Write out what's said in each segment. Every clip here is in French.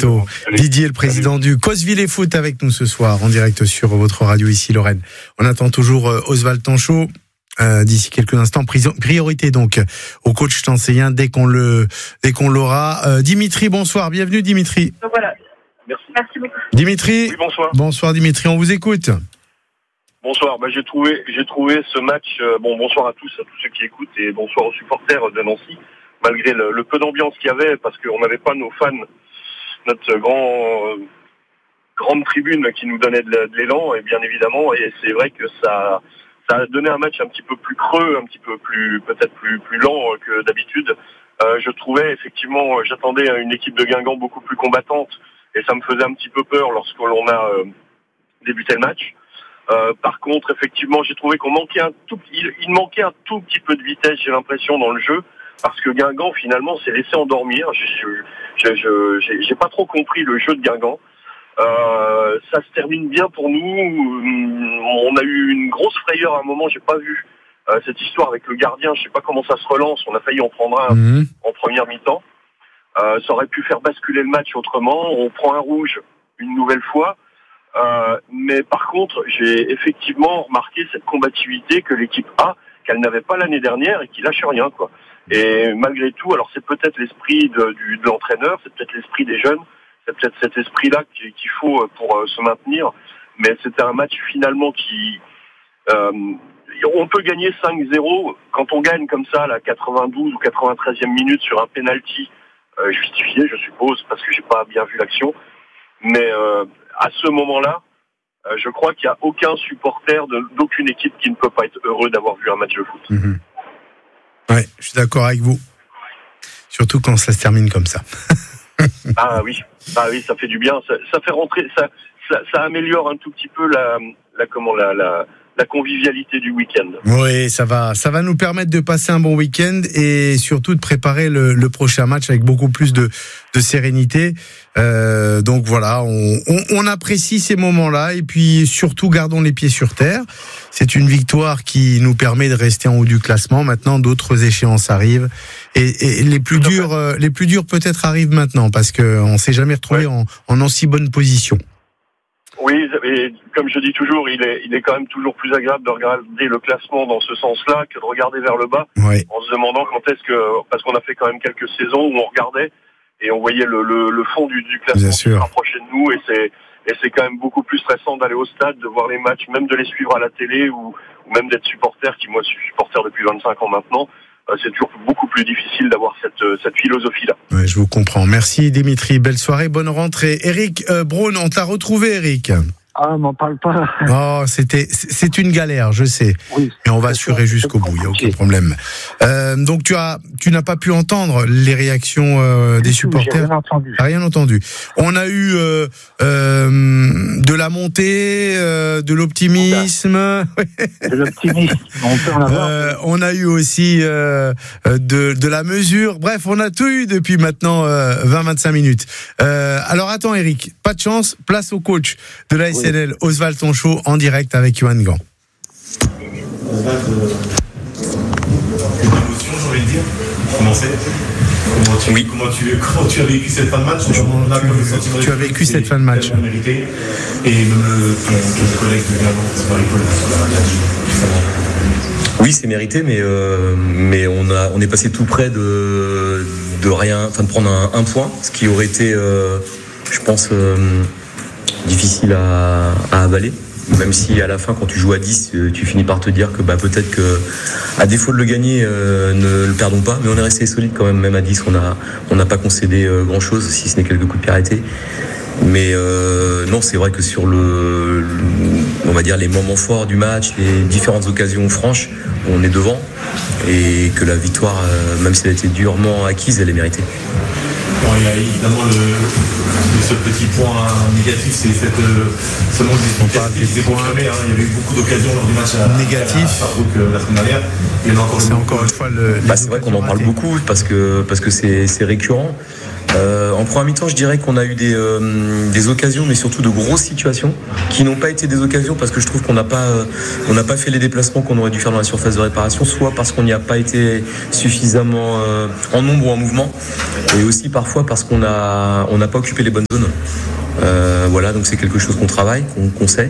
Show. Didier, le président du Cosvillers Foot, avec nous ce soir, en direct sur votre radio ici, Lorraine. On attend toujours Oswald Tanchot. D'ici quelques instants, priorité donc au coach Tanséien dès qu'on l'aura. Dimitri, bonsoir, bienvenue Dimitri. Donc voilà, merci beaucoup. Dimitri, Oui, bonsoir. Bonsoir Dimitri, on vous écoute. Bonsoir. J'ai trouvé ce match. Bonsoir à tous ceux qui écoutent, et bonsoir aux supporters de Nancy. Malgré le peu d'ambiance qu'il y avait, parce qu'on n'avait pas nos fans, notre grande tribune qui nous donnait de l'élan, et bien évidemment, et c'est vrai que ça a donné un match un petit peu plus creux, un petit peu peut-être plus lent que d'habitude. Je trouvais effectivement, j'attendais une équipe de Guingamp beaucoup plus combattante, et ça me faisait un petit peu peur lorsque l'on a débuté le match. Par contre, effectivement, j'ai trouvé qu'il manquait un tout petit peu de vitesse, j'ai l'impression, dans le jeu, parce que Guingamp finalement s'est laissé endormir. J'ai pas trop compris le jeu de Guingamp. Ça se termine bien pour nous. On a eu une grosse frayeur à un moment, j'ai pas vu cette histoire avec le gardien, je sais pas comment ça se relance, on a failli en prendre un en première mi-temps. Ça aurait pu faire basculer le match autrement, on prend un rouge une nouvelle fois. Mais par contre, j'ai effectivement remarqué cette combativité que l'équipe a, qu'elle n'avait pas l'année dernière et qui lâche rien, quoi. Et malgré tout, alors c'est peut-être l'esprit de l'entraîneur, c'est peut-être l'esprit des jeunes, c'est peut-être cet esprit-là qu'il faut pour se maintenir. Mais c'était un match finalement qui... on peut gagner 5-0 quand on gagne comme ça, la 92 ou 93e minute sur un penalty justifié, je suppose, parce que j'ai pas bien vu l'action. Mais à ce moment-là, je crois qu'il n'y a aucun supporter d'aucune équipe qui ne peut pas être heureux d'avoir vu un match de foot. Ouais, je suis d'accord avec vous. Surtout quand ça se termine comme ça. Ah oui, ça fait du bien. Ça fait rentrer, ça améliore un tout petit peu la convivialité du week-end. Oui, ça va nous permettre de passer un bon week-end et surtout de préparer le prochain match avec beaucoup plus de sérénité. Donc voilà, on apprécie ces moments-là et puis surtout gardons les pieds sur terre. C'est une victoire qui nous permet de rester en haut du classement. Maintenant, d'autres échéances arrivent et les plus durs peut-être arrivent maintenant parce que on s'est jamais retrouvé en aussi bonne position. Oui, et comme je dis toujours, il est quand même toujours plus agréable de regarder le classement dans ce sens-là que de regarder vers le bas, en se demandant quand est-ce que, parce qu'on a fait quand même quelques saisons où on regardait et on voyait le fond du classement qui se rapprochait de nous, et c'est quand même beaucoup plus stressant d'aller au stade, de voir les matchs, même de les suivre à la télé ou même d'être supporter, moi je suis supporter depuis 25 ans maintenant. C'est toujours beaucoup plus difficile d'avoir cette philosophie-là. Ouais, je vous comprends. Merci Dimitri, belle soirée, bonne rentrée. Eric Braun, on t'a retrouvé Eric. Ah, m'en parle pas. Oh, c'est une galère, je sais. Oui, mais on va assurer jusqu'au bout, il n'y a aucun problème. Donc tu n'as pas pu entendre les réactions des supporters. Rien entendu. On a eu de la montée, de l'optimisme. De l'optimisme, on peut en avoir. On a eu aussi de la mesure. Bref, on a tout eu depuis maintenant 20-25 minutes. Alors attends Eric, pas de chance, place au coach de la SNL. Oswald Tanchot en direct avec Yohan Gant. Oswald, une émotion, j'ai envie de dire. Comment tu as vécu cette fin de match? Tu as vécu cette fin de match. Mérité, et même ton collègue de Guingamp, Marie-Paul, oui, c'est mérité, mais on est passé tout près de prendre un point, ce qui aurait été, je pense, difficile à avaler, même si à la fin quand tu joues à 10 tu finis par te dire que peut-être que à défaut de le gagner ne le perdons pas, mais on est resté solide quand même à 10, on n'a pas concédé grand chose si ce n'est quelques coups de pied arrêtés, mais non, c'est vrai que sur on va dire les moments forts du match, les différentes occasions franches, on est devant et que la victoire, même si elle a été durement acquise, elle est méritée. Bon, il y a évidemment ce petit point négatif, c'est ce manque d'efficacité. C'est confirmé, il y avait eu beaucoup d'occasions lors du match à Sarrebruck la semaine dernière. C'est encore une fois c'est vrai qu'on en parle beaucoup parce que c'est récurrent. En première mi-temps, je dirais qu'on a eu des occasions, mais surtout de grosses situations qui n'ont pas été des occasions parce que je trouve qu'on n'a pas fait les déplacements qu'on aurait dû faire dans la surface de réparation, soit parce qu'on n'y a pas été suffisamment en nombre ou en mouvement, et aussi parfois parce qu'on n'a pas occupé les bonnes zones. Voilà, donc c'est quelque chose qu'on travaille, qu'on sait,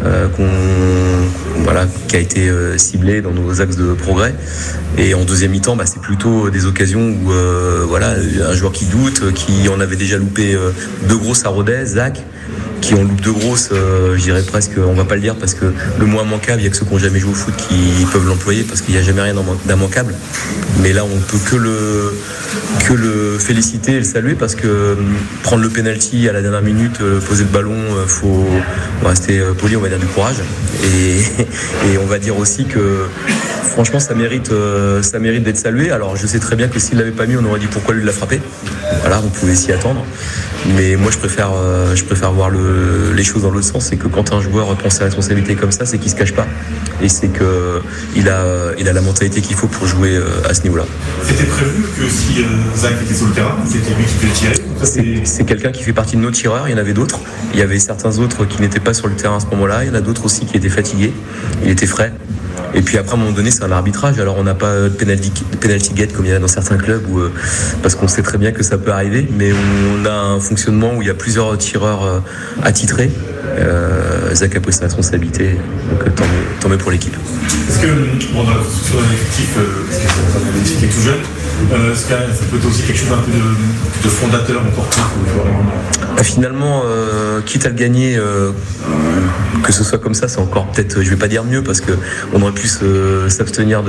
qui a été ciblé dans nos axes de progrès. Et en deuxième mi-temps, c'est plutôt des occasions où un joueur qui doute, qui en avait déjà loupé deux grosses à Rodez, Zach, qui en loupe deux grosses, je dirais presque, on va pas le dire parce que le moins immanquable, il y a que ceux qui n'ont jamais joué au foot qui peuvent l'employer parce qu'il n'y a jamais rien d'immanquable. Mais là, on peut que le féliciter et le saluer parce que prendre le penalty à la dernière minute, poser le ballon, faut rester poli, on va dire du courage. Et on va dire aussi que franchement, ça mérite d'être salué. Alors, je sais très bien que s'il l'avait pas mis, on aurait dit pourquoi lui l'a frappé. Voilà, on pouvait s'y attendre. Mais moi, je préfère voir les choses dans l'autre sens. C'est que quand un joueur prend ses responsabilités comme ça, c'est qu'il se cache pas. Et c'est que il a la mentalité qu'il faut pour jouer à ce niveau-là. C'était prévu que si Zach était sur le terrain, c'était lui qui devait tirer. C'est quelqu'un qui fait partie de nos tireurs. Il y en avait d'autres. Il y avait certains autres qui n'étaient pas sur le terrain à ce moment-là. Il y en a d'autres aussi qui étaient fatigués. Il était frais. Et puis après, à un moment donné, c'est un arbitrage. Alors, on n'a pas de penalty gate comme il y a dans certains clubs, parce qu'on sait très bien que ça peut arriver. Mais on a un fonctionnement où il y a plusieurs tireurs attitrés. Zach a pris sa responsabilité, donc tant mieux pour l'équipe. Est-ce que, dans la construction d'un effectif, parce que c'est un effectif qui est tout jeune, ça peut être aussi quelque chose un peu de fondateur encore plus finalement, quitte à le gagner, que ce soit comme ça, c'est encore peut-être, je vais pas dire mieux, parce que on aurait pu s'abstenir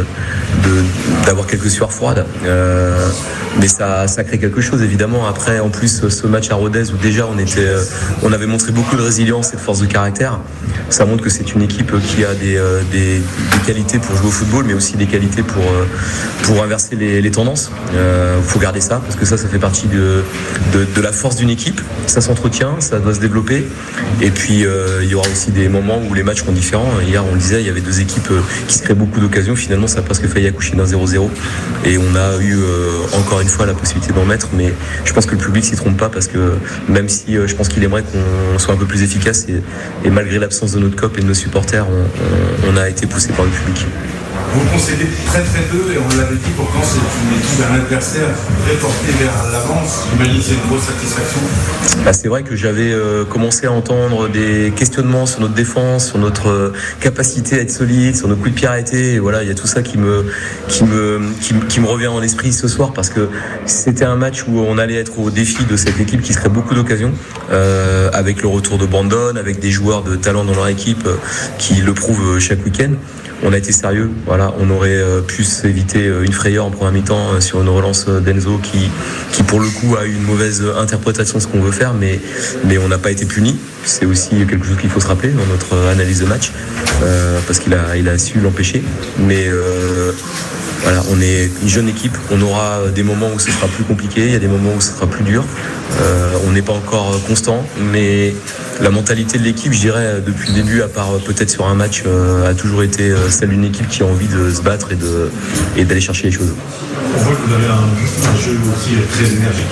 d'avoir quelques sueurs froides. Mais ça crée quelque chose, évidemment. Après, en plus, ce match à Rodez où déjà on avait montré beaucoup de résilience et de force de caractère, ça montre que c'est une équipe qui a des qualités pour jouer au football, mais aussi des qualités pour inverser les tendances. Faut garder ça, parce que ça fait partie de la force d'une équipe. Ça s'entretient, ça doit se développer. Et puis, il y aura aussi des moments où les matchs seront différents. Hier, on le disait, il y avait deux équipes qui se créent beaucoup d'occasions. Finalement, ça a presque failli accoucher d'un 0-0. Et on a eu encore une fois la possibilité d'en mettre. Mais je pense que le public s'y trompe pas, parce que même si je pense qu'il aimerait qu'on soit un peu plus efficace, et malgré l'absence de notre COP et de nos supporters, on a été poussé par le public. Vous concédez très très peu, et on l'avait dit, pourtant c'est une équipe d'un adversaire très porté vers l'avance. J'imagine que c'est une grosse satisfaction. C'est vrai que j'avais commencé à entendre des questionnements sur notre défense, sur notre capacité à être solide, sur nos coups de pied arrêtés. Et voilà, il y a tout ça qui me revient en esprit ce soir, parce que c'était un match où on allait être au défi de cette équipe qui se crée beaucoup d'occasions, avec le retour de Brandon, avec des joueurs de talent dans leur équipe qui le prouvent chaque week-end. On a été sérieux, voilà. On aurait pu s'éviter une frayeur en première mi-temps sur une relance d'Enzo qui pour le coup a eu une mauvaise interprétation de ce qu'on veut faire, mais on n'a pas été puni. C'est aussi quelque chose qu'il faut se rappeler dans notre analyse de match, parce qu'il a su l'empêcher. Mais voilà, on est une jeune équipe, on aura des moments où ce sera plus compliqué, il y a des moments où ce sera plus dur. On n'est pas encore constant, mais la mentalité de l'équipe, je dirais, depuis le début, à part peut-être sur un match, a toujours été celle d'une équipe qui a envie de se battre et d'aller chercher les choses. On voit que vous avez un jeu aussi très énergique,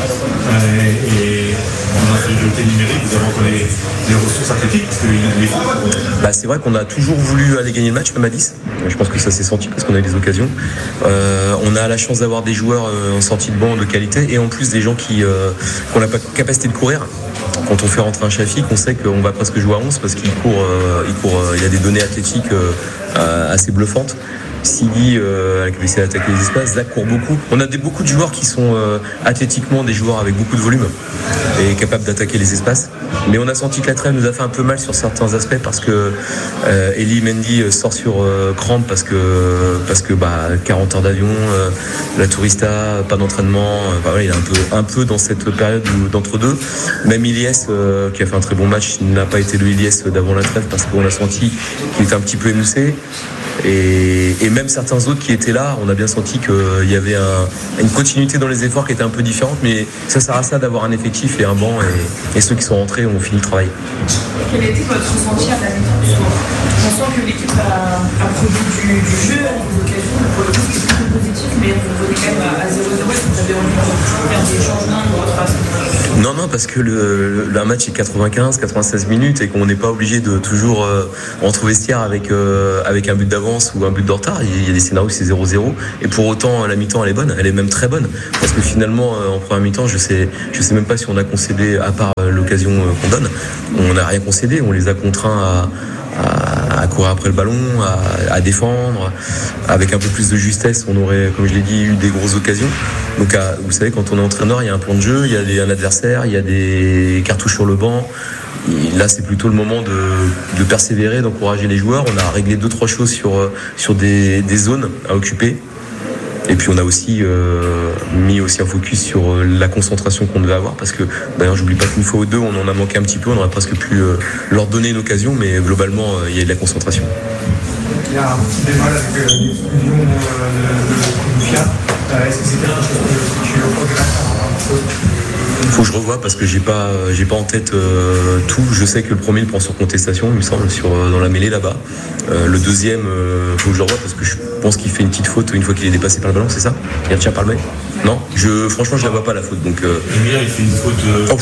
et en infériorité numérique, vous avez encore les ressources athlétiques, parce que c'est vrai qu'on a toujours voulu aller gagner le match, même à 10. Je pense que ça s'est senti parce qu'on a eu des occasions. On a la chance d'avoir des joueurs en sortie de banc de qualité, et en plus des gens qui ont la capacité de courir. Quand on fait rentrer un Shafik, on sait qu'on va presque jouer à 11 parce qu'il court, il y a des données athlétiques assez bluffantes. Sidi qui essaie d'attaquer les espaces, Zach court beaucoup. On a beaucoup de joueurs qui sont athlétiquement des joueurs avec beaucoup de volume et capables d'attaquer les espaces. Mais on a senti que la trêve nous a fait un peu mal sur certains aspects, parce que Eli Mendy sort sur crampe parce que 40 heures d'avion, la tourista, pas d'entraînement. Il est un peu dans cette période d'entre-deux. Même Ilyes, qui a fait un très bon match, n'a pas été le Ilyes d'avant la trêve, parce qu'on a senti qu'il était un petit peu émoussé. Et même certains autres qui étaient là, on a bien senti qu'il y avait une continuité dans les efforts qui était un peu différente, mais ça sert à ça d'avoir un effectif et un banc, et ceux qui sont rentrés ont fini le travail. Quel a été votre ressenti à la mi-temps? On sent que l'équipe a produit du jeu, des occasions, pour le coup, positif, mais vous venez quand même à 0-0. Est-ce que vous avez envie de faire des changements dans votre façon? Non, parce que un match est 96 minutes et qu'on n'est pas obligé de toujours rentrer au vestiaire avec un but d'avance ou un but de retard. Il y a des scénarios où c'est 0-0 et pour autant la mi-temps elle est bonne, elle est même très bonne parce que finalement en première mi-temps je sais même pas si on a concédé à part l'occasion qu'on donne, on n'a rien concédé, on les a contraints à courir après le ballon, à défendre. Avec un peu plus de justesse, on aurait, comme je l'ai dit, eu des grosses occasions. Donc, vous savez, quand on est entraîneur, il y a un plan de jeu, il y a un adversaire, il y a des cartouches sur le banc. Et là, c'est plutôt le moment de persévérer, d'encourager les joueurs. On a réglé 2-3 choses sur des zones à occuper. Et puis on a aussi mis aussi un focus sur la concentration qu'on devait avoir parce que d'ailleurs j'oublie pas qu'une fois ou deux on en a manqué un petit peu, on aurait presque pu leur donner une occasion, mais globalement il y a eu de la concentration. Il y a un petit débat avec l'exclusion de Kounoufia. Est-ce que c'est quelque chose que tu regrettes un peu? Faut que je revoie parce que j'ai pas en tête tout. Je sais que le premier il prend sur contestation, il me semble, dans la mêlée là-bas. Le deuxième, faut que je le revoie parce que je pense qu'il fait une petite faute une fois qu'il est dépassé par le ballon, c'est ça? Il retient par le mec? Non, franchement je la vois pas la faute. Donc Emir il fait une faute.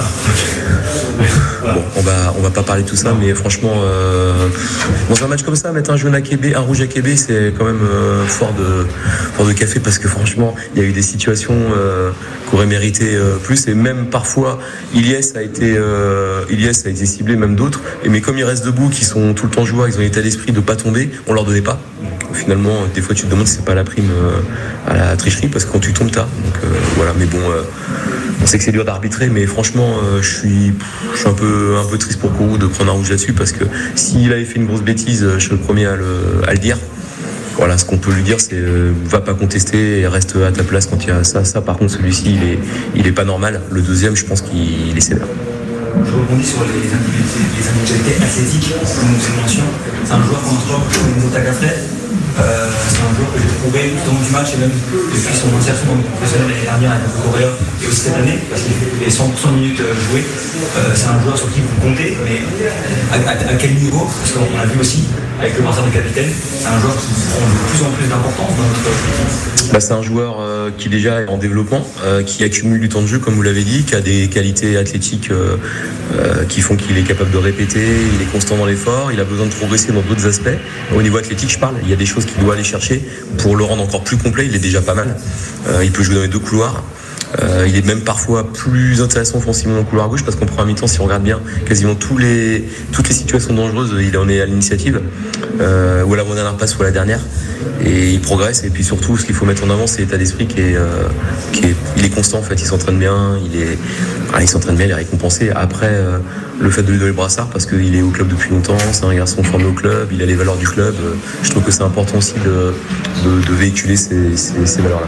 Bon, on va pas parler de tout ça, mais franchement, dans un match comme ça, mettre un rouge à Kébé, c'est quand même fort de café parce que franchement, il y a eu des situations qui auraient mérité plus et même parfois, Ilyes a été ciblé, même d'autres. Mais comme ils restent debout, qui sont tout le temps joueurs, ils ont l'état d'esprit de pas tomber, on leur donnait pas. Finalement, des fois, tu te demandes si c'est pas la prime à la tricherie parce que quand tu tombes, t'as. Donc voilà, mais bon. On sait que c'est dur d'arbitrer, mais franchement, je suis un peu triste pour Kourou de prendre un rouge là-dessus parce que s'il avait fait une grosse bêtise, je suis le premier à le dire. Voilà, ce qu'on peut lui dire, c'est va pas contester et reste à ta place quand il y a ça. Ça, par contre, celui-ci, il est pas normal. Le deuxième, je pense qu'il est sévère. Je rebondis sur les individualités athlétiques, comme vous mentionné. C'est un joueur qu'on entend comme Tagafred. C'est un joueur que j'ai trouvé tout au long du match et même depuis son insertion dans le professionnel l'année dernière avec le Correa et aussi cette année, parce qu'il fait les 100% de minutes jouées. C'est un joueur sur qui vous comptez, mais à quel niveau? Parce qu'on a vu aussi avec le brassard de capitaine, c'est un joueur qui prend de plus en plus d'importance dans notre équipe. C'est un joueur qui déjà est en développement, qui accumule du temps de jeu, comme vous l'avez dit, qui a des qualités athlétiques qui font qu'il est capable de répéter, il est constant dans l'effort, il a besoin de progresser dans d'autres aspects. Au niveau athlétique, je parle, il y a des choses qu'il doit aller chercher pour le rendre encore plus complet, il est déjà pas mal. Il peut jouer dans les deux couloirs. Il est même parfois plus intéressant offensivement dans le couloir gauche parce qu'en première mi-temps, si on regarde bien, quasiment toutes les situations dangereuses, il en est à l'initiative, ou à la dernière passe ou à la dernière, et il progresse. Et puis surtout, ce qu'il faut mettre en avant, c'est l'état d'esprit il est constant en fait. Il s'entraîne bien, il s'entraîne bien, il est récompensé. Après, le fait de lui donner le brassard parce qu'il est au club depuis longtemps, c'est un garçon formé au club, il a les valeurs du club. Je trouve que c'est important aussi de véhiculer ces valeurs-là.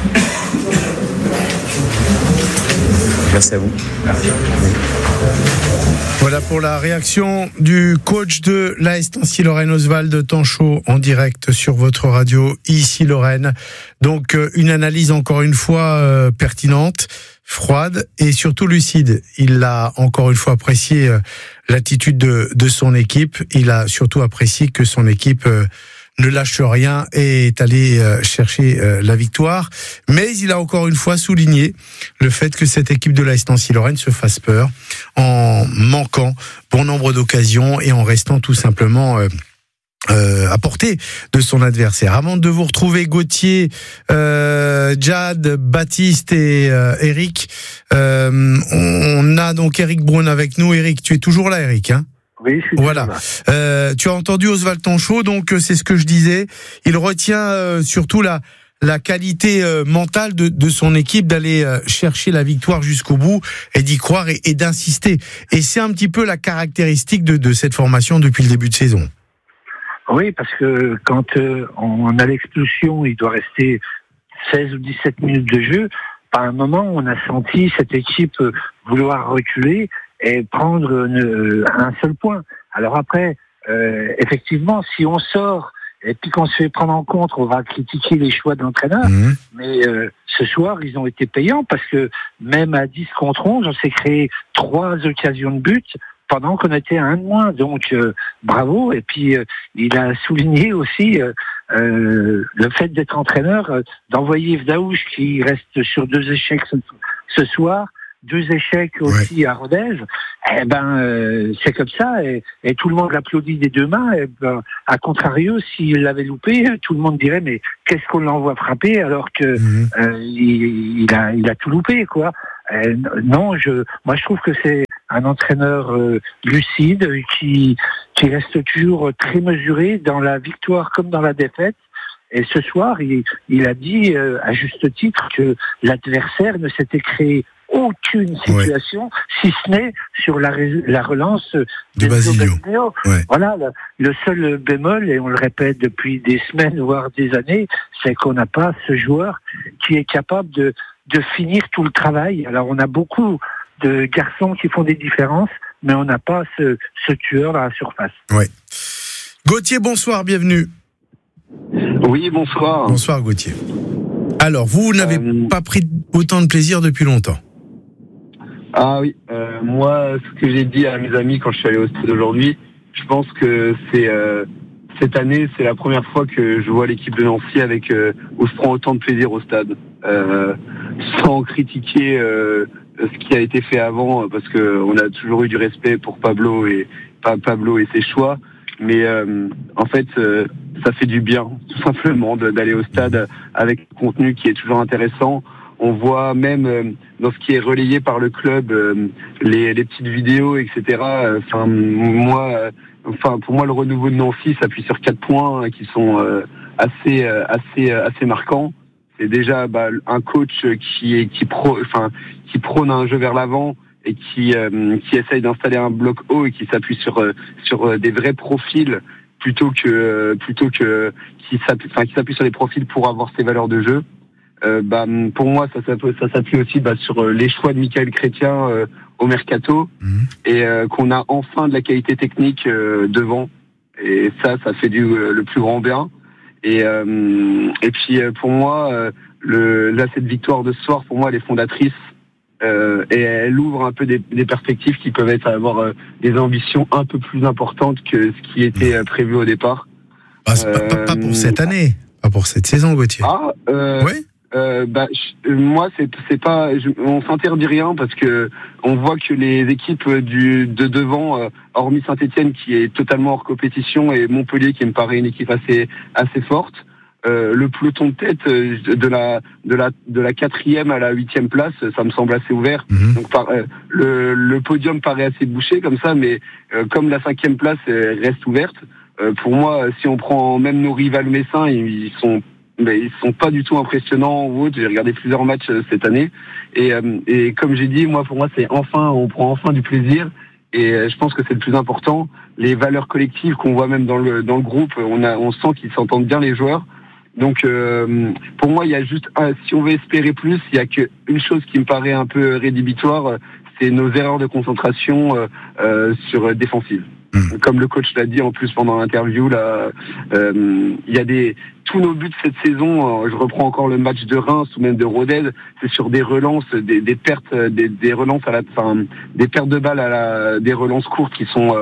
Merci à vous. Merci. Voilà pour la réaction du coach de l'AS Nancy-Lorraine, Oswald Tanchot, en direct sur votre radio ici Lorraine. Donc une analyse encore une fois pertinente, froide et surtout lucide. Il a encore une fois apprécié l'attitude de son équipe. Il a surtout apprécié que son équipe ne lâche rien et est allé chercher la victoire. Mais il a encore une fois souligné le fait que cette équipe de l'AS Nancy-Lorraine se fasse peur en manquant bon nombre d'occasions et en restant tout simplement à portée de son adversaire. Avant de vous retrouver Gauthier, Jad, Baptiste et Eric, on a donc Eric Braun avec nous. Eric, tu es toujours là, Eric, hein? Oui, je suis voilà. Tu as entendu Oswald Tanchot, donc c'est ce que je disais. Il retient surtout la qualité mentale de son équipe d'aller chercher la victoire jusqu'au bout et d'y croire et d'insister. Et c'est un petit peu la caractéristique de cette formation depuis le début de saison. Oui, parce que quand on a l'expulsion, il doit rester 16 ou 17 minutes de jeu. Par un moment, on a senti cette équipe vouloir reculer et prendre un seul point. Alors après, effectivement, si on sort et puis qu'on se fait prendre en compte, on va critiquer les choix de l'entraîneur. Mais ce soir, ils ont été payants parce que même à 10 contre 11, on s'est créé 3 occasions de but pendant qu'on était à 1 de moins. Donc bravo. Et puis il a souligné aussi le fait d'être entraîneur, d'envoyer Yves Daouche qui reste sur 2 échecs ce soir, 2 échecs aussi à Rodez, c'est comme ça, et tout le monde l'applaudit des 2 mains. À contrario, s'il l'avait loupé, tout le monde dirait mais qu'est-ce qu'on l'envoie frapper alors que il a tout loupé, quoi. Non, moi je trouve que c'est un entraîneur lucide qui reste toujours très mesuré dans la victoire comme dans la défaite. Et ce soir, il a dit à juste titre que l'adversaire ne s'était créé aucune situation, si ce n'est sur la relance de Basilio. Voilà, le seul bémol, et on le répète depuis des semaines, voire des années, c'est qu'on n'a pas ce joueur qui est capable de finir tout le travail. Alors on a beaucoup de garçons qui font des différences, mais on n'a pas ce tueur dans la surface. Ouais. Gauthier, bonsoir, bienvenue. Oui, bonsoir. Bonsoir Gauthier. Alors, vous n'avez pas pris autant de plaisir depuis longtemps. Ah oui, moi, ce que j'ai dit à mes amis quand je suis allé au stade aujourd'hui, je pense que c'est cette année, c'est la première fois que je vois l'équipe de Nancy où je prends autant de plaisir au stade, sans critiquer ce qui a été fait avant, parce que on a toujours eu du respect pour Pablo et ses choix, mais en fait, ça fait du bien, tout simplement, d'aller au stade avec un contenu qui est toujours intéressant. On voit même dans ce qui est relayé par le club, les petites vidéos, etc. Pour moi, le renouveau de Nancy s'appuie sur 4 points qui sont assez marquants. C'est déjà un coach qui prône un jeu vers l'avant et qui essaye d'installer un bloc haut et qui s'appuie sur des vrais profils plutôt que qui s'appuie sur les profils pour avoir ses valeurs de jeu. Pour moi, ça s'appuie aussi sur les choix de Michael Chrétien au mercato et qu'on a enfin de la qualité technique devant, et ça fait le plus grand bien. Et puis pour moi, cette victoire de ce soir, pour moi, elle est fondatrice et elle ouvre un peu des perspectives qui peuvent avoir des ambitions un peu plus importantes que ce qui était prévu au départ. Pas pour cette année, pas pour cette saison, Gauthier. Oui. Moi, c'est pas. On s'interdit rien parce que on voit que les équipes de devant, hormis Saint-Etienne qui est totalement hors compétition et Montpellier qui me paraît une équipe assez forte, le peloton de tête de la 4e à la 8e place, ça me semble assez ouvert. Donc le podium paraît assez bouché comme ça, mais comme la 5e place reste ouverte, pour moi, si on prend même nos rivales messins, ils sont pas du tout impressionnants ou autres. J'ai regardé plusieurs matchs cette année et comme j'ai dit, pour moi on prend enfin du plaisir, et je pense que c'est le plus important. Les valeurs collectives qu'on voit même dans le groupe, on sent qu'ils s'entendent bien, les joueurs. Donc pour moi, il y a juste si on veut espérer plus, il y a qu'une chose qui me paraît un peu rédhibitoire, c'est nos erreurs de concentration sur défensive. Comme le coach l'a dit en plus pendant l'interview, là, il y a tous nos buts cette saison, je reprends encore le match de Reims ou même de Rodez, c'est sur des relances, des pertes, des relances des pertes de balles des relances courtes qui sont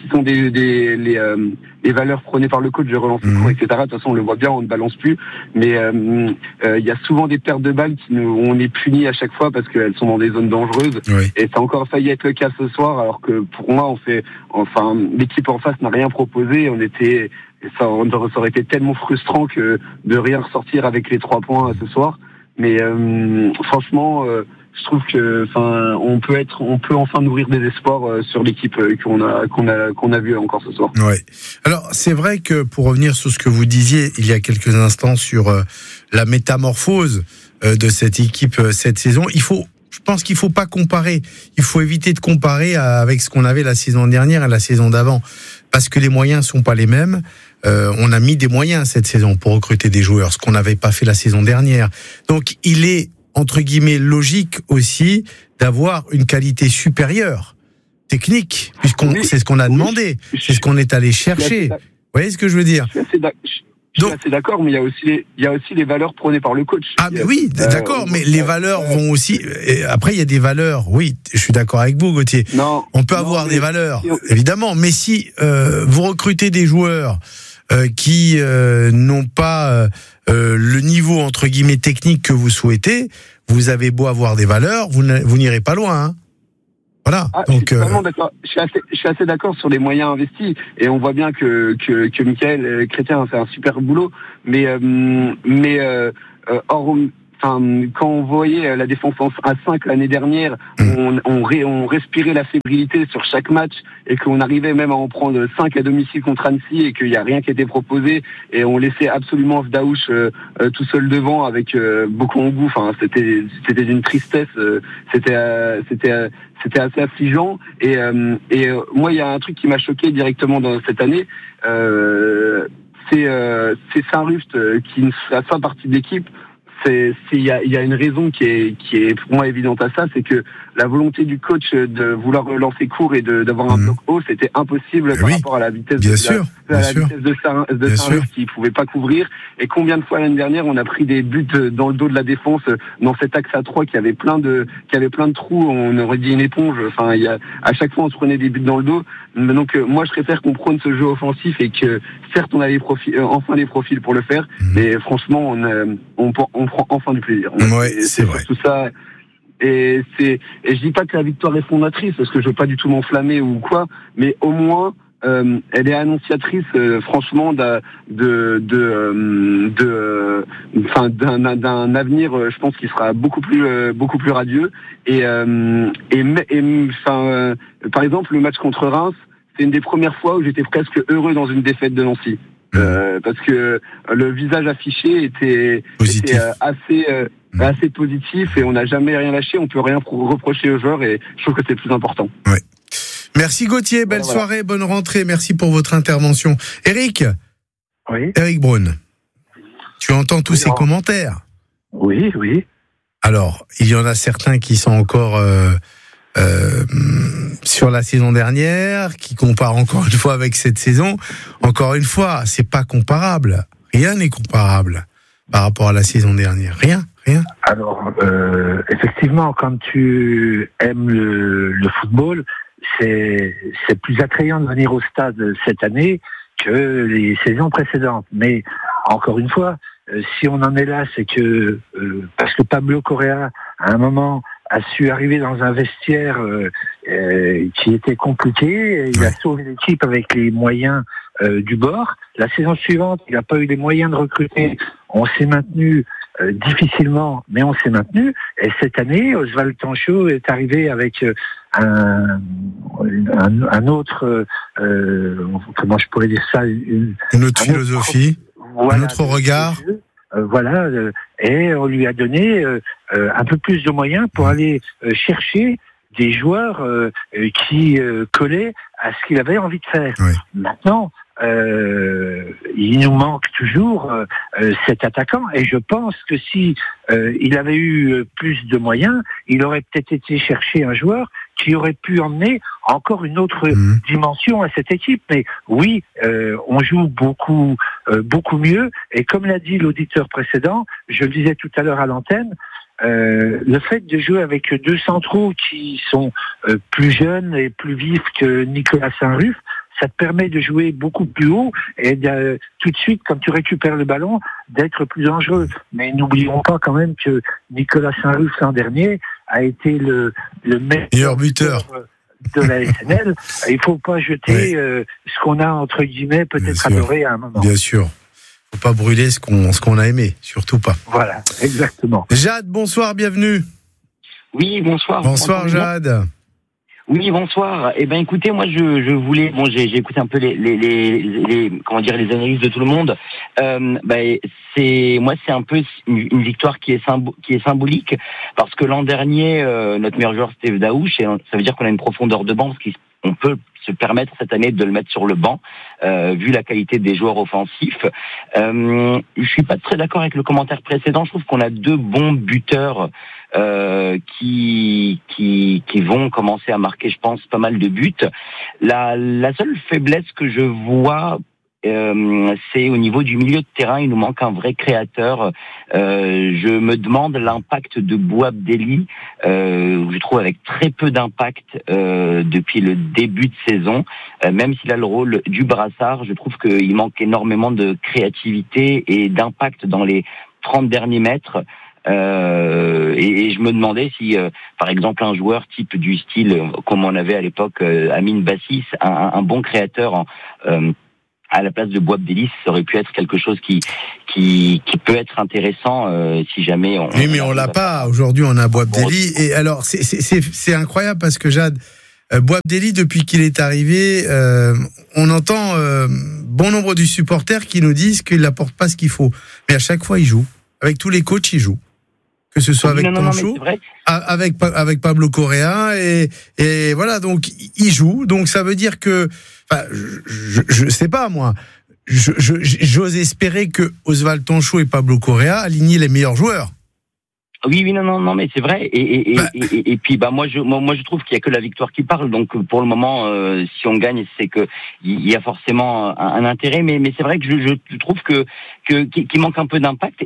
les valeurs prônées par le coach de relance court, etc. De toute façon, on le voit bien, on ne balance plus, mais il y a souvent des pertes de balles où on est puni à chaque fois parce qu'elles sont dans des zones dangereuses. Oui. Et ça a encore failli être le cas ce soir, alors que pour moi, l'équipe en face n'a rien proposé. Ça aurait été tellement frustrant que de rien ressortir avec les 3 points ce soir. Mais franchement, je trouve que on peut enfin nourrir des espoirs sur l'équipe qu'on a vu encore ce soir. Ouais. Alors c'est vrai que pour revenir sur ce que vous disiez il y a quelques instants sur la métamorphose de cette équipe cette saison, je pense qu'il faut pas comparer. Il faut éviter de comparer avec ce qu'on avait la saison dernière et la saison d'avant, parce que les moyens sont pas les mêmes. On a mis des moyens cette saison pour recruter des joueurs, ce qu'on n'avait pas fait la saison dernière. Donc il est entre guillemets logique aussi d'avoir une qualité supérieure technique, c'est ce qu'on a demandé, c'est ce qu'on est allé chercher. Vous voyez ce que je veux dire? Je suis assez d'accord, mais il y a aussi les valeurs prônées par le coach. Ah, mais oui, d'accord, mais les valeurs vont aussi. Après, il y a des valeurs. Oui, je suis d'accord avec vous, Gauthier. On peut avoir des valeurs, évidemment, mais si vous recrutez des joueurs qui n'ont pas le niveau entre guillemets technique que vous souhaitez, vous avez beau avoir des valeurs, vous n'irez pas loin. Hein. Voilà. Donc, je suis vraiment d'accord. Je suis assez d'accord sur les moyens investis, et on voit bien que Michael Chrétien fait un super boulot, mais quand on voyait la défense à 5 l'année dernière, on respirait la fébrilité sur chaque match, et qu'on arrivait même à en prendre 5 à domicile contre Annecy, et qu'il n'y a rien qui était proposé, et on laissait absolument Vdaouch tout seul devant avec Bokongou. Enfin, c'était d'une tristesse. C'était assez affligeant. Et moi, il y a un truc qui m'a choqué directement dans cette année. C'est Saint-Ruft qui ne fait pas partie de l'équipe. Il y a une raison qui est pour moi évidente à ça, c'est que la volonté du coach de vouloir lancer court et d'avoir un bloc haut, c'était impossible par rapport à la vitesse de Saint-Ruft qui pouvait pas couvrir. Et combien de fois l'année dernière on a pris des buts dans le dos de la défense dans cet axe à 3 qui avait plein de trous, on aurait dit une éponge. Enfin, à chaque fois on se prenait des buts dans le dos. Donc moi je préfère qu'on prône ce jeu offensif, et que certes on a enfin les profils pour le faire, mais franchement on prend enfin du plaisir. C'est vrai. Tout ça. Et je dis pas que la victoire est fondatrice, parce que je veux pas du tout m'enflammer ou quoi, mais au moins elle est annonciatrice, franchement, d'un avenir, je pense, qui sera beaucoup plus radieux. Par exemple, le match contre Reims, c'est une des premières fois où j'étais presque heureux dans une défaite de Nancy. Parce que le visage affiché était assez positif, et on n'a jamais rien lâché, on peut rien reprocher aux joueurs, et je trouve que c'est le plus important. Ouais. Merci Gauthier, belle soirée, bonne rentrée, merci pour votre intervention. Eric Braun, tu entends tous ces commentaires? Oui. Alors, il y en a certains qui sont encore sur la saison dernière, qui comparent encore une fois avec cette saison. Encore une fois, c'est pas comparable. Rien n'est comparable par rapport à la saison dernière. Rien. Alors, effectivement, quand tu aimes le football, c'est plus attrayant de venir au stade cette année que les saisons précédentes. Mais encore une fois, si on en est là, c'est que parce que Pablo Correa, à un moment, a su arriver dans un vestiaire qui était compliqué. Il a sauvé l'équipe avec les moyens du bord. La saison suivante, il n'a pas eu les moyens de recruter. On s'est maintenu difficilement, mais on s'est maintenu. Et cette année, Oswald Tanchot est arrivé avec un autre, comment je pourrais dire ça, une autre philosophie, un autre regard. Et on lui a donné un peu plus de moyens pour aller chercher des joueurs qui collaient à ce qu'il avait envie de faire. Oui. Maintenant, il nous manque toujours cet attaquant, et je pense que si il avait eu plus de moyens, il aurait peut-être été chercher un joueur qui aurait pu emmener encore une autre dimension à cette équipe. Mais oui, on joue beaucoup mieux, et comme l'a dit l'auditeur précédent, je le disais tout à l'heure à l'antenne, le fait de jouer avec deux centraux qui sont plus jeunes et plus vifs que Nicolas Saint-Ruf, ça te permet de jouer beaucoup plus haut, et tout de suite, quand tu récupères le ballon, d'être plus dangereux. Mais n'oublions pas quand même que Nicolas Saint-Ruf, l'an dernier, a été le meilleur buteur de la SNL. Il ne faut pas jeter ce qu'on a, entre guillemets, peut-être adoré à un moment. Bien sûr. Il ne faut pas brûler ce qu'on a aimé, surtout pas. Voilà, exactement. Jade, bonsoir, bienvenue. Oui, bonsoir. Bonsoir, Jade. Oui, bonsoir. Eh ben, écoutez, moi, je voulais, j'ai écouté un peu les comment dire, les analyses de tout le monde. C'est un peu une victoire qui est symbolique, parce que l'an dernier, notre meilleur joueur c'était Vdaouch, et ça veut dire qu'on a une profondeur de banc, parce qu'on peut se permettre cette année de le mettre sur le banc, vu la qualité des joueurs offensifs. Je suis pas très d'accord avec le commentaire précédent. Je trouve qu'on a deux bons buteurs qui vont commencer à marquer, je pense, pas mal de buts. La seule faiblesse que je vois, c'est au niveau du milieu de terrain, il nous manque un vrai créateur. Je me demande l'impact de Boabdeli, je trouve avec très peu d'impact depuis le début de saison. Même s'il a le rôle du brassard, je trouve qu'il manque énormément de créativité et d'impact dans les 30 derniers mètres. Et je me demandais si, par exemple, un joueur type du style, comme on avait à l'époque Amine Bassi, un bon créateur à la place de Boabdeli, ça aurait pu être quelque chose qui peut être intéressant si jamais on... Oui, mais on l'a pas. Aujourd'hui, on a Boabdeli. Et alors, c'est incroyable parce que Jade, Boabdeli, depuis qu'il est arrivé, on entend bon nombre de supporters qui nous disent qu'il n'apporte pas ce qu'il faut. Mais à chaque fois, il joue. Avec tous les coachs, il joue. Que ce soit avec Tonchou, avec Pablo Correa, et voilà, donc il joue. Donc ça veut dire que, enfin, je sais pas moi, j'ose espérer que Oswald Tonchou et Pablo Correa alignent les meilleurs joueurs. Oui, non, mais c'est vrai. Et puis, moi, je trouve qu'il y a que la victoire qui parle. Donc, pour le moment, si on gagne, c'est que il y a forcément un intérêt. Mais c'est vrai que je trouve qu'il manque un peu d'impact.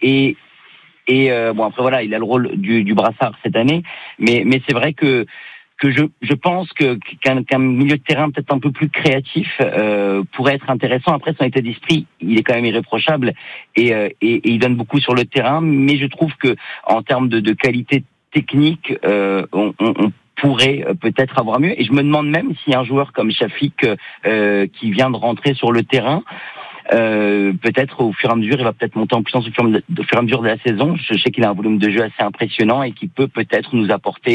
Bon, après voilà, il a le rôle du brassard cette année. Mais c'est vrai que je pense qu'un milieu de terrain peut-être un peu plus créatif pourrait être intéressant. Après, son état d'esprit, il est quand même irréprochable et il donne beaucoup sur le terrain. Mais je trouve que en termes de qualité technique, on pourrait peut-être avoir mieux. Et je me demande même si un joueur comme Shafik qui vient de rentrer sur le terrain, peut-être au fur et à mesure, il va peut-être monter en puissance au fur et à mesure de la saison. Je sais qu'il a un volume de jeu assez impressionnant et qui peut peut-être nous apporter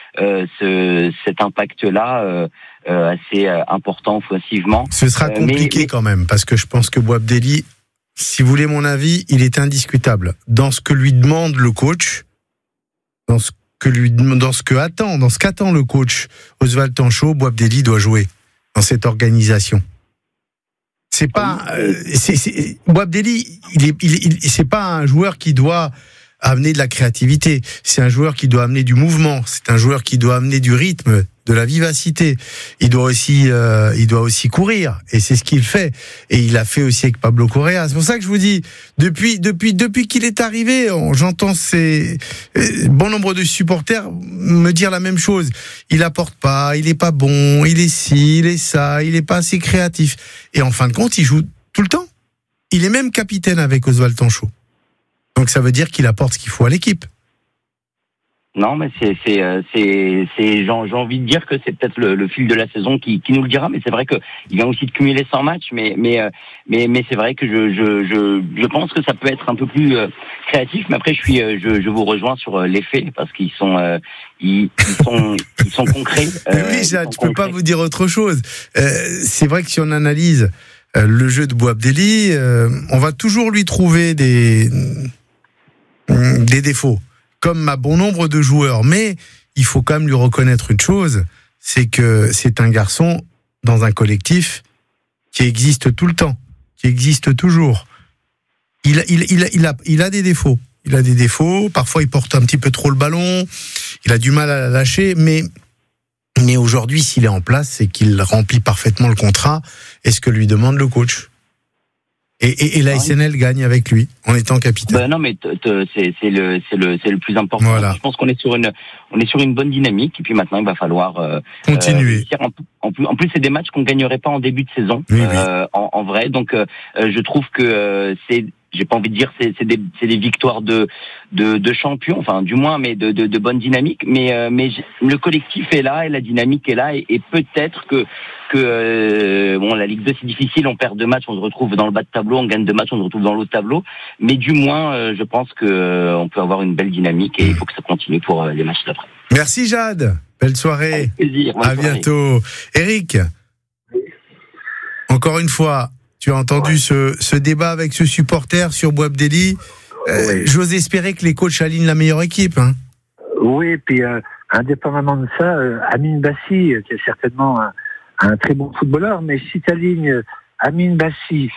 cet impact-là assez important offensivement. Ce sera compliqué quand même, parce que je pense que Boabdeli, si vous voulez mon avis, il est indiscutable. Dans ce que lui demande le coach, dans ce qu'attend le coach Oswald Tonchou, Boabdeli doit jouer dans cette organisation. C'est pas, Boabdeli, c'est pas un joueur qui doit amener de la créativité. C'est un joueur qui doit amener du mouvement. C'est un joueur qui doit amener du rythme, de la vivacité. Il doit aussi courir. Et c'est ce qu'il fait. Et il a fait aussi avec Pablo Correa. C'est pour ça que je vous dis, depuis qu'il est arrivé, j'entends bon nombre de supporters me dire la même chose. Il apporte pas, il est pas bon, il est ci, il est ça, il est pas assez créatif. Et en fin de compte, il joue tout le temps. Il est même capitaine avec Oswald Tonchou. Donc ça veut dire qu'il apporte ce qu'il faut à l'équipe. Non, mais j'ai envie de dire que c'est peut-être le fil de la saison qui nous le dira, mais c'est vrai que il vient aussi de cumuler 100 matchs, mais c'est vrai que je pense que ça peut être un peu plus créatif, mais après je vous rejoins sur les faits parce qu'ils sont ils sont concrets. Oui, Jade, je peux pas vous dire autre chose. C'est vrai que si on analyse le jeu de Boabdeli, on va toujours lui trouver des défauts, comme à bon nombre de joueurs. Mais il faut quand même lui reconnaître une chose, c'est que c'est un garçon dans un collectif qui existe tout le temps, qui existe toujours. Il a des défauts. Il a des défauts. Parfois, il porte un petit peu trop le ballon. Il a du mal à la lâcher. Mais aujourd'hui, s'il est en place, c'est qu'il remplit parfaitement le contrat et ce que lui demande le coach. Et la SNL gagne avec lui en étant capitaine. Non, mais c'est le plus important. Voilà. Je pense qu'on est sur une bonne dynamique et puis maintenant il va falloir continuer. En plus, c'est des matchs qu'on gagnerait pas en début de saison, oui. En vrai. Donc, je trouve que j'ai pas envie de dire c'est des victoires de champions, enfin du moins, mais de bonne dynamique. Mais le collectif est là et la dynamique est là et peut-être que la Ligue 2 c'est difficile, on perd 2 matchs, on se retrouve dans le bas de tableau, on gagne 2 matchs, on se retrouve dans le haut de tableau. Mais du moins, je pense que on peut avoir une belle dynamique et il faut que ça continue pour les matchs d'après. Merci Jade, belle soirée. Avec plaisir. À bientôt. Eric, encore une fois. Tu as entendu ce débat avec ce supporter sur Boabdeli. J'ose espérer que les coachs alignent la meilleure équipe. Hein. Oui, et puis indépendamment de ça, Amine Bassi, qui est certainement un très bon footballeur, mais si tu alignes Amine Bassi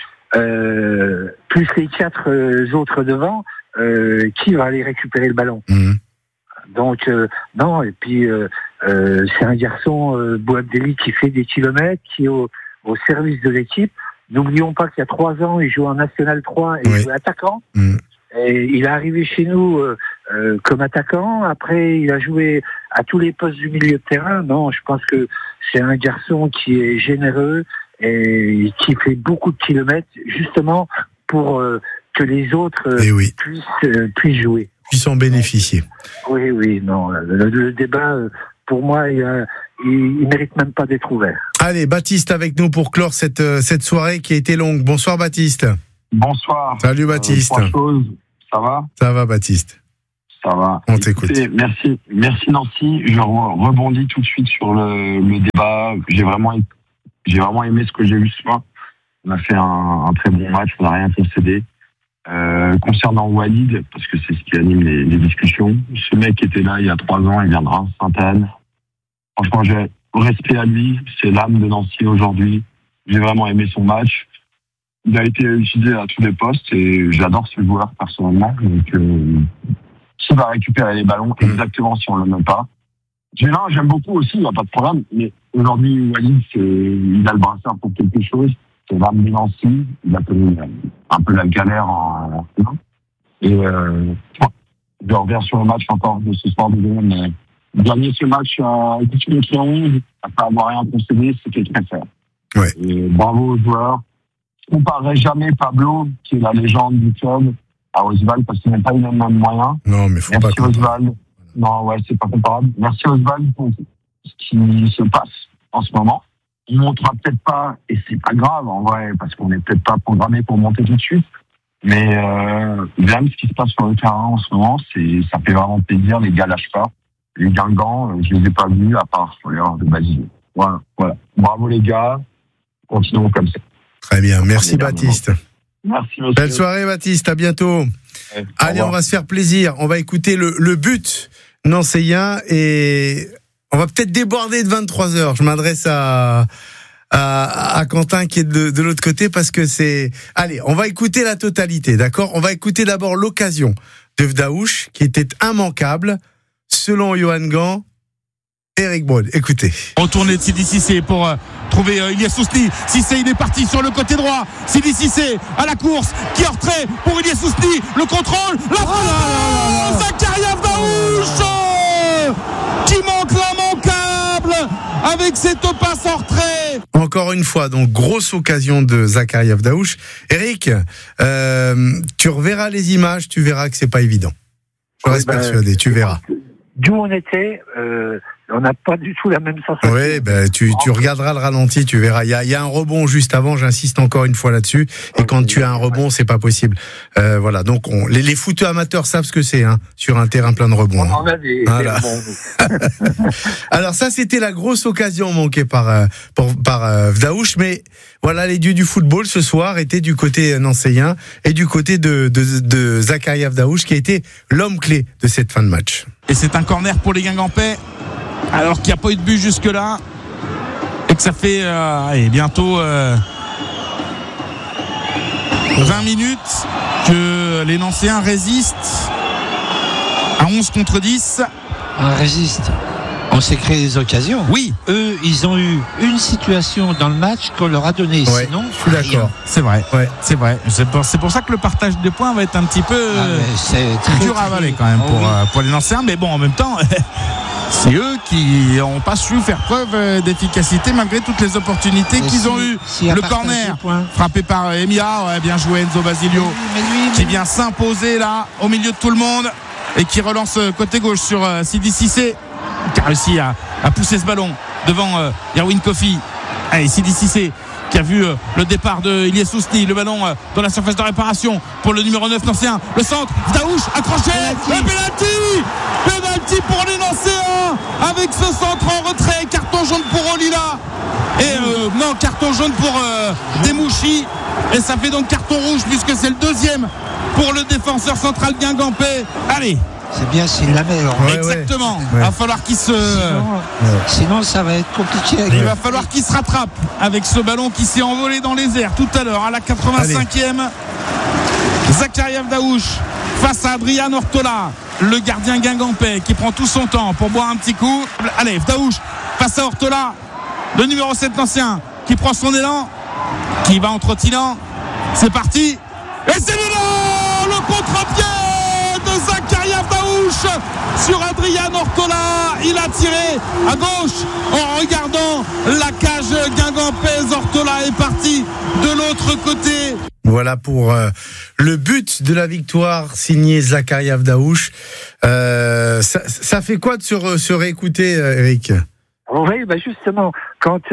plus les 4 autres devant, qui va aller récupérer le ballon ? Donc, non, et puis c'est un garçon, Boabdeli, qui fait des kilomètres, qui est au service de l'équipe. N'oublions pas qu'il y a 3 ans, il jouait en National 3 et il jouait attaquant. Et il est arrivé chez nous comme attaquant. Après, il a joué à tous les postes du milieu de terrain. Non, je pense que c'est un garçon qui est généreux et qui fait beaucoup de kilomètres, justement pour que les autres puissent jouer. Puissent en bénéficier. Oui, non. Le débat, pour moi, il mérite même pas d'être ouvert. Allez, Baptiste avec nous pour clore cette soirée qui a été longue. Bonsoir Baptiste. Bonsoir. Salut Baptiste. 3 choses. Ça va ? Ça va Baptiste. Ça va. On t'écoute. Merci Nancy. Je rebondis tout de suite sur le débat. J'ai vraiment aimé ce que j'ai vu ce soir. On a fait un très bon match, on n'a rien concédé. Concernant Walid, parce que c'est ce qui anime les discussions, ce mec était là il y a 3 ans, il vient de Reims, Sainte-Anne. Franchement, j'ai respect à lui, c'est l'âme de Nancy aujourd'hui. J'ai vraiment aimé son match. Il a été utilisé à tous les postes et j'adore ce joueur personnellement. Donc, s'il va récupérer les ballons, exactement si on ne le met pas. J'aime beaucoup aussi, il n'y a pas de problème. Mais aujourd'hui, Walid, il a le brassard pour quelque chose. C'est l'âme de Nancy. Il a connu un peu la galère en finale. Et je reviens sur le match encore de ce soir de Lyon. Gagner ce match à 10-11, après avoir rien concédé, c'était très fort. Ouais. Et bravo aux joueurs. Je ne comparerai jamais Pablo, qui est la légende du club, à Oswald, parce qu'ils n'ont pas eu les mêmes moyens. Non, mais faut Merci pas Oswald. Non, ouais, c'est pas comparable. Merci Oswald pour ce qui se passe en ce moment. On ne montera peut-être pas, et c'est pas grave en vrai, parce qu'on n'est peut-être pas programmé pour monter tout de suite. Mais même ce qui se passe sur le terrain en ce moment, ça fait vraiment plaisir. Les gars lâchent pas. Les Guingamp, je les ai pas vus à part sur l'erreur de Basile. Voilà. Bravo les gars. Continuons comme ça. Très bien. Merci Baptiste. Merci monsieur. Belle soirée Baptiste. À bientôt. Allez, on va se faire plaisir. On va écouter le but nancéien et on va peut-être déborder de 23h. Je m'adresse à Quentin qui est de l'autre côté parce que c'est... Allez, on va écouter la totalité, d'accord ? On va écouter d'abord l'occasion de Vdaouch qui était immanquable selon Johan Gant. Eric Braun, écoutez. Retourner de Sidi Cissé pour trouver Ilyes Ousni. Cissé, il est parti sur le côté droit. Sidi Cissé à la course, qui est en retrait pour Ilyes Ousni. Le contrôle, la Zakaria Vdaouch qui manque l'immanquable avec cette passe en retrait. Encore une fois, donc grosse occasion de Zakaria Vdaouch. Eric, tu reverras les images, tu verras que c'est pas évident. Je reste persuadé, tu verras. D'où on était, on n'a pas du tout la même sensation. Oui, tu regarderas le ralenti, tu verras. Il y a un rebond juste avant, j'insiste encore une fois là-dessus. Et quand tu as un rebond, c'est pas possible. Voilà, donc les footeux amateurs savent ce que c'est, hein, sur un terrain plein de rebonds. On a des rebonds. Alors ça, c'était la grosse occasion manquée par Vdaouch, mais voilà, les dieux du football ce soir étaient du côté nancéen et du côté de Zakaria Vdaouch qui a été l'homme clé de cette fin de match. Et c'est un corner pour les Guingampais, alors qu'il n'y a pas eu de but jusque-là, et que ça fait bientôt 20 minutes que les Nancéens résistent à 11 contre 10. On résiste. On s'est créé des occasions. Oui. Eux, ils ont eu une situation dans le match qu'on leur a donné. Ouais, sinon, je suis d'accord. C'est vrai. Ouais. C'est vrai. C'est pour ça que le partage de points va être un petit peu c'est très dur à avaler quand même pour les Nancéens. Mais bon, en même temps, c'est eux qui n'ont pas su faire preuve d'efficacité malgré toutes les opportunités qu'ils ont eues. Le corner frappé par Emilia, bien joué Enzo Basilio, qui vient s'imposer là au milieu de tout le monde et qui relance côté gauche sur Sidi Cissé, qui a réussi à pousser ce ballon devant Erwin Kofi. Allez, Sidi Cissé qui a vu le départ de Ilyes Ousni, le ballon dans la surface de réparation pour le numéro 9 nancéen, le centre, Vdaouch accroché, le penalty pour les Nancéens avec ce centre en retrait, carton jaune pour Olila et carton jaune pour Demouchi, et ça fait donc carton rouge puisque c'est le deuxième pour le défenseur central guingampais. Allez, c'est bien s'il la met. Exactement. Il va falloir qu'il se... Sinon, ça va être compliqué. Il va falloir qu'il se rattrape avec ce ballon qui s'est envolé dans les airs tout à l'heure à la 85e. Zakaria Vdaouch face à Adrian Ortola, le gardien guingampais qui prend tout son temps pour boire un petit coup. Allez, Vdaouch face à Ortola, le numéro 7 ancien qui prend son élan. qui va en trottinant. C'est parti. Et c'est le contre-pied de Zakaria Daouche sur Adrian Ortola. Il a tiré à gauche en regardant la cage Guingampès. Ortola est parti de l'autre côté. Voilà pour le but de la victoire signé Zakaria Daouche. Ça fait quoi de se réécouter, Eric? Oui, justement, quand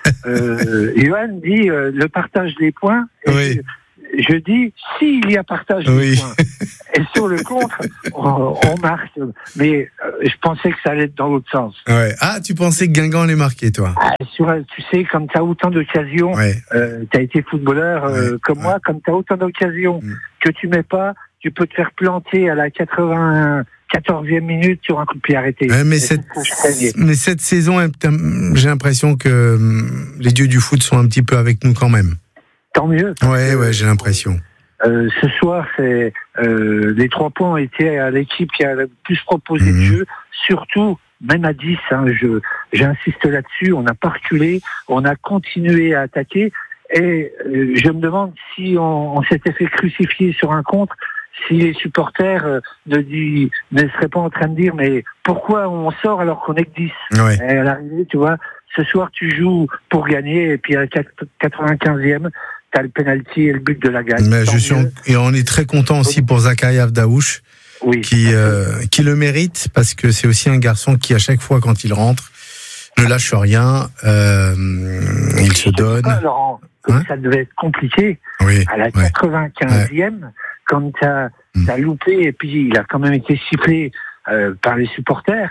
Johan dit le partage des points, oui. Je dis s'il y a partage des points. Et sur le contre, on marque. Mais je pensais que ça allait être dans l'autre sens. Ouais. Ah, tu pensais que Guingamp allait marquer, toi? Tu sais, comme tu as autant d'occasions, tu as été footballeur comme moi, comme tu as autant d'occasions que tu mets pas, tu peux te faire planter à la 14e minute sur un coup de pied arrêté. Ouais, mais cette saison, j'ai l'impression que les dieux du foot sont un petit peu avec nous quand même. Tant mieux. Ouais, j'ai l'impression. Ce soir, c'est les 3 points ont été à l'équipe qui a le plus proposé de jeu, surtout même à 10. J'insiste là-dessus. On n'a pas reculé, on a continué à attaquer. Et je me demande si on s'était fait crucifier sur un contre, si les supporters ne seraient pas en train de dire mais pourquoi on sort alors qu'on est que 10. Ouais. Et à l'arrivée, tu vois, ce soir tu joues pour gagner et puis à la 95e. T'as le penalty et le but de la gagne. Mais et on est très content aussi pour Zakaria Daouche, qui le mérite parce que c'est aussi un garçon qui à chaque fois quand il rentre ne lâche rien, il se donne. Pas, Laurent, ça devait être compliqué. Oui, à la 95e, quand t'as loupé et puis il a quand même été sifflé par les supporters,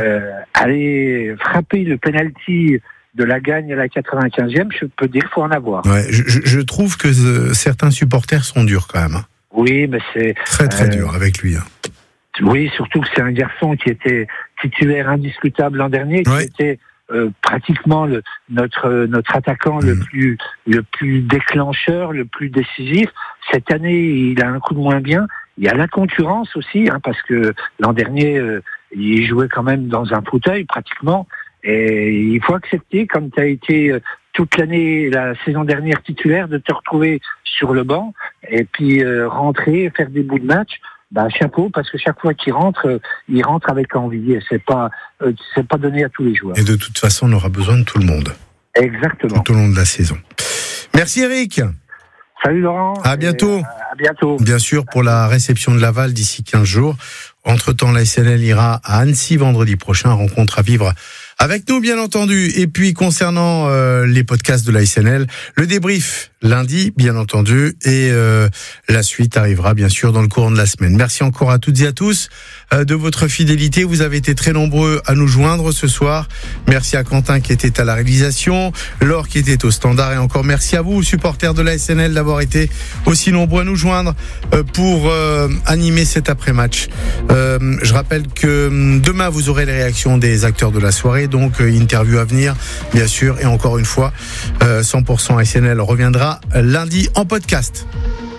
aller frapper le penalty de la gagne à la 95e, je peux dire qu'il faut en avoir. Ouais, je trouve que certains supporters sont durs quand même. Oui, mais c'est très dur avec lui. Oui, surtout que c'est un garçon qui était titulaire indiscutable l'an dernier, qui était pratiquement notre attaquant le plus déclencheur, le plus décisif. Cette année, il a un coup de moins bien. Il y a la concurrence aussi, parce que l'an dernier, il jouait quand même dans un fauteuil pratiquement. Et il faut accepter, comme tu as été toute l'année, la saison dernière titulaire, de te retrouver sur le banc et puis rentrer, faire des bouts de match. Chapeau, parce que chaque fois qu'il rentre, il rentre avec envie. Et c'est pas donné à tous les joueurs. Et de toute façon, on aura besoin de tout le monde. Exactement. Tout au long de la saison. Merci Eric. Salut Laurent. À bientôt. À bientôt. Bien sûr, pour la réception de Laval d'ici 15 jours. Entre-temps, la SNL ira à Annecy vendredi prochain. Rencontre à vivre avec nous, bien entendu. Et puis, concernant les podcasts de la SNL, le débrief lundi, bien entendu. Et la suite arrivera, bien sûr, dans le courant de la semaine. Merci encore à toutes et à tous de votre fidélité. Vous avez été très nombreux à nous joindre ce soir. Merci à Quentin qui était à la réalisation, Laure qui était au standard. Et encore merci à vous, supporters de la SNL, d'avoir été aussi nombreux à nous joindre pour animer cet après-match. Je rappelle que demain, vous aurez les réactions des acteurs de la soirée. Donc, interview à venir, bien sûr. Et encore une fois, 100% SNL reviendra lundi en podcast.